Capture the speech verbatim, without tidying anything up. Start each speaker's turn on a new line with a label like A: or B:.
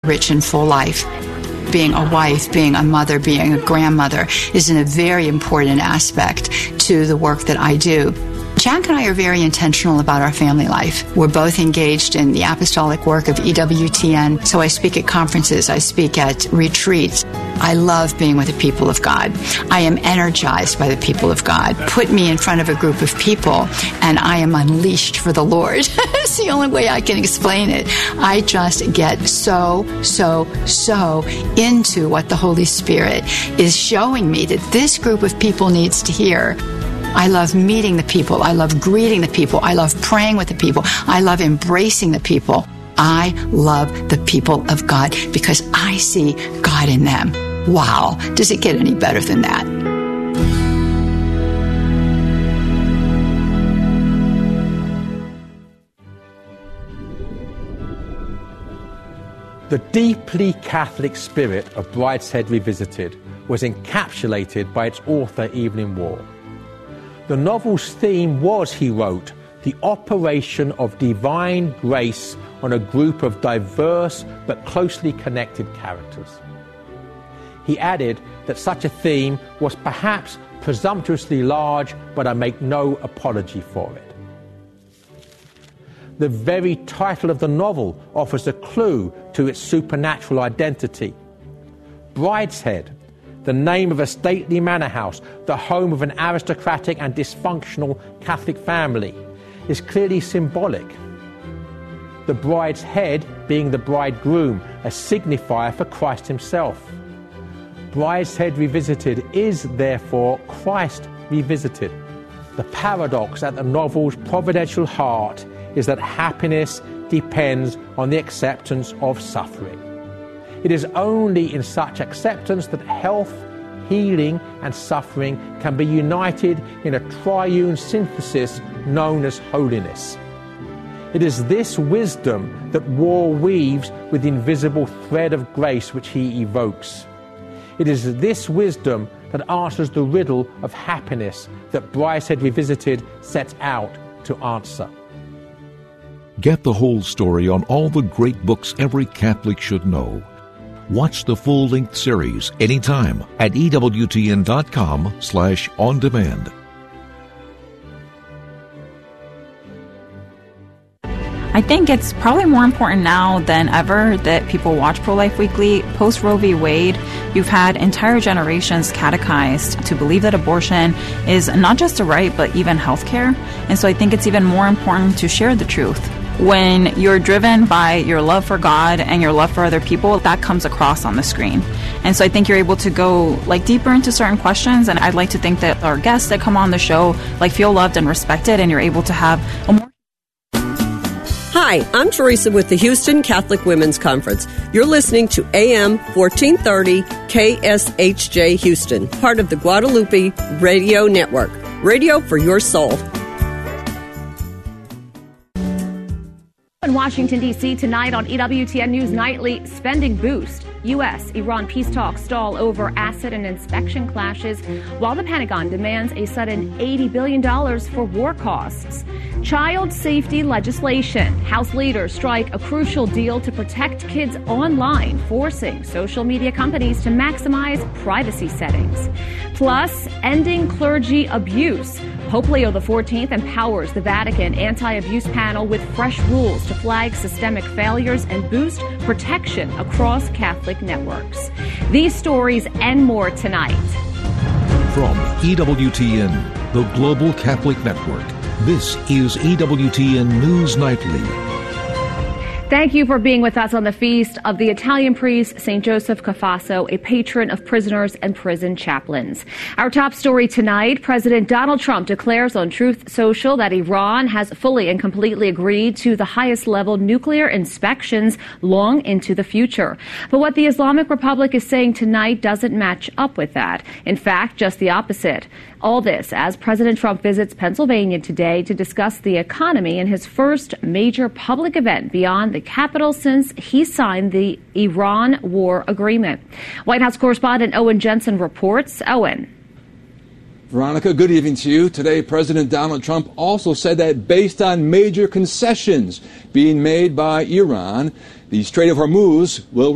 A: rich and full life. Being a wife, being a mother, being a grandmother is a very important aspect to the work that I do. Jack and I are very intentional about our family life. We're both engaged in the apostolic work of E W T N, so I speak at conferences, I speak at retreats. I love being with the people of God. I am energized by the people of God. Put me in front of a group of people, and I am unleashed for the Lord. It's the only way I can explain it. I just get so, so, so into what the Holy Spirit is showing me that this group of people needs to hear. I love meeting the people. I love greeting the people. I love praying with the people. I love embracing the people. I love the people of God because I see God in them. Wow. Does it get any better than that?
B: The deeply Catholic spirit of Brideshead Revisited was encapsulated by its author, Evelyn Waugh. The novel's theme was, he wrote, the operation of divine grace on a group of diverse but closely connected characters. He added that such a theme was perhaps presumptuously large, but I make no apology for it. The very title of the novel offers a clue to its supernatural identity. Brideshead, the name of a stately manor house, the home of an aristocratic and dysfunctional Catholic family, is clearly symbolic. The bride's head being the bridegroom, a signifier for Christ himself. Brideshead Revisited is, therefore, Christ Revisited. The paradox at the novel's providential heart is that happiness depends on the acceptance of suffering. It is only in such acceptance that health, healing, and suffering can be united in a triune synthesis known as holiness. It is this wisdom that Waugh weaves with the invisible thread of grace which he evokes. It is this wisdom that answers the riddle of happiness that Brideshead Revisited sets out to answer.
C: Get the whole story on all the great books every Catholic should know. Watch the full-length series anytime at E W T N dot com slash on demand.
D: I think it's probably more important now than ever that people watch Pro-Life Weekly. Post Roe v. Wade, you've had entire generations catechized to believe that abortion is not just a right, but even health care. And so I think it's even more important to share the truth. When you're driven by your love for God and your love for other people, that comes across on the screen. And so I think you're able to go like deeper into certain questions. And I'd like to think that our guests that come on the show like feel loved and respected, and you're able to have a more...
E: Hi, I'm Teresa with the Houston Catholic Women's Conference. You're listening to A M fourteen thirty K S H J Houston, part of the Guadalupe Radio Network. Radio for your soul.
F: In Washington, D C tonight on E W T N News Nightly, spending boost. U S Iran peace talks stall over asset and inspection clashes, while the Pentagon demands a sudden eighty billion dollars for war costs. Child safety legislation. House leaders strike a crucial deal to protect kids online, forcing social media companies to maximize privacy settings. Plus, ending clergy abuse. Pope Leo the fourteenth empowers the Vatican Anti-Abuse Panel with fresh rules to flag systemic failures and boost protection across Catholic networks. These stories and more tonight.
C: From E W T N, the Global Catholic Network, this is E W T N News Nightly.
F: Thank you for being with us on the feast of the Italian priest, Saint Joseph Cafasso, a patron of prisoners and prison chaplains. Our top story tonight, President Donald Trump declares on Truth Social that Iran has fully and completely agreed to the highest level nuclear inspections long into the future. But what the Islamic Republic is saying tonight doesn't match up with that. In fact, just the opposite. All this as President Trump visits Pennsylvania today to discuss the economy in his first major public event beyond the Capitol since he signed the Iran war agreement. White House correspondent Owen Jensen reports. Owen.
G: Veronica, good evening to you. Today, President Donald Trump also said that based on major concessions being made by Iran, the Strait of Hormuz will